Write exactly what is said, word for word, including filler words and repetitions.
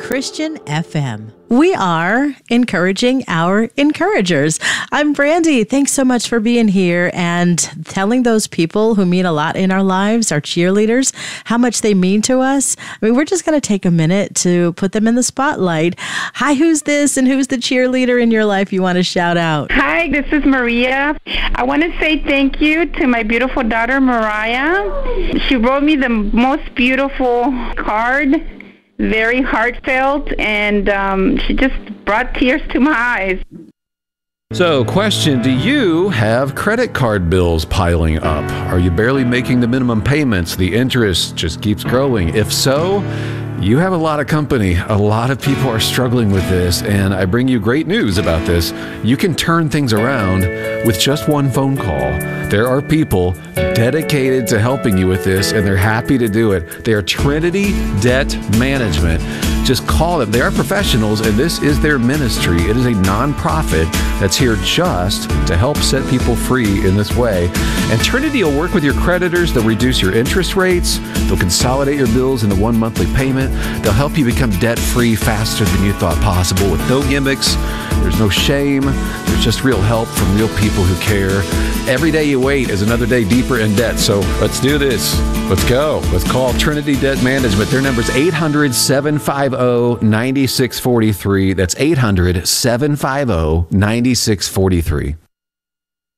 Christian F M. We are encouraging our encouragers. I'm Brandy. Thanks so much for being here and telling those people who mean a lot in our lives, our cheerleaders, how much they mean to us. I mean, we're just going to take a minute to put them in the spotlight. Hi, who's this and who's the cheerleader in your life you want to shout out? Hi, this is Maria. I want to say thank you to my beautiful daughter, Mariah. She wrote me the most beautiful card, very heartfelt, and um, she just brought tears to my eyes. So, question, do you have credit card bills piling up? Are you barely making the minimum payments? The interest just keeps growing. If so, you have a lot of company. A lot of people are struggling with this, and I bring you great news about this. You can turn things around with just one phone call. There are people dedicated to helping you with this, and they're happy to do it. They are Trinity Debt Management. Just call them. They are professionals, and this is their ministry. It is a nonprofit that's here just to help set people free in this way. And Trinity will work with your creditors. They'll reduce your interest rates. They'll consolidate your bills into one monthly payment. They'll help you become debt-free faster than you thought possible with no gimmicks. There's no shame. There's just real help from real people who care. Every day you wait is another day deeper in debt. So let's do this. Let's go. Let's call Trinity Debt Management. Their number is eight hundred, seven five zero, nine six four three. That's eight hundred, seven five zero, nine six four three.